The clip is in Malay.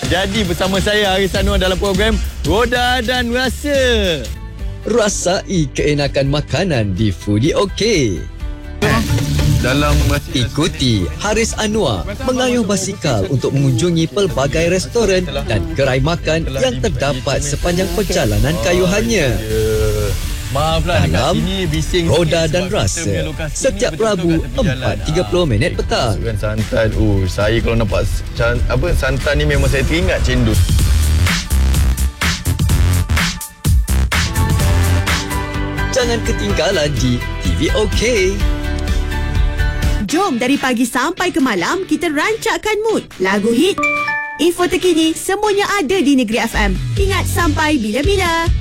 Jadi bersama saya Haris Anwar dalam program Roda dan Rasa. Rasai keenakan makanan di Foodie OK. Dalam Ikuti Haris Anwar mengayuh basikal untuk mengunjungi pelbagai restoran dan gerai makan yang terdapat sepanjang perjalanan kayuhannya. Maaflah Dalam dekat sini bising Roda sikit dan sebab kita Rasa punya lokasi setiap ni betul-betul Rabu kat tepi jalan. 4.30 petang. Masukkan santan. Saya kalau nampak santan ni memang saya teringat cendol. Jangan ketinggalan di TV OK. Jom dari pagi sampai ke malam kita rancakkan mood. Lagu hit, info terkini, semuanya ada di Negeri FM. Ingat sampai bila-bila.